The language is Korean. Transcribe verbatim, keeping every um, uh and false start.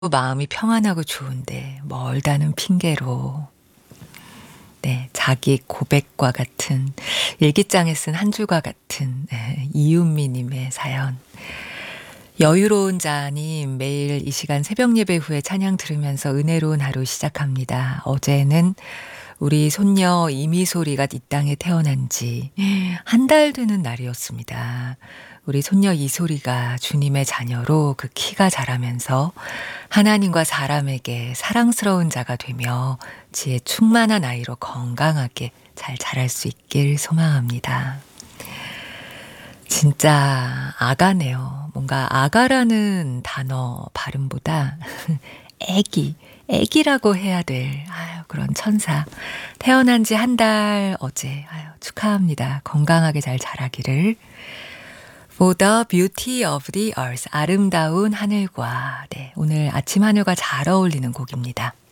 마음이 평안하고 좋은데 멀다는 핑계로 네 자기 고백과 같은 일기장에 쓴 한 줄과 같은 예 이윤미 님의 사연. 여유로운 자님 매일 이 시간 새벽 예배 후에 찬양 들으면서 은혜로운 하루 시작합니다. 어제는 우리 손녀 이미소리가 이 땅에 태어난 지 한 달 되는 날이었습니다. 우리 손녀 이소리가 주님의 자녀로 그 키가 자라면서 하나님과 사람에게 사랑스러운 자가 되며 지혜 충만한 아이로 건강하게 잘 자랄 수 있길 소망합니다. 진짜 아가네요. 뭔가 아가라는 단어 발음보다 애기, 애기라고 해야 될 아유 그런 천사. 태어난 지 한 달 어제 아유 축하합니다. 건강하게 잘 자라기를. For the beauty of the earth. 아름다운 하늘과 네 오늘 아침 하늘과 잘 어울리는 곡입니다.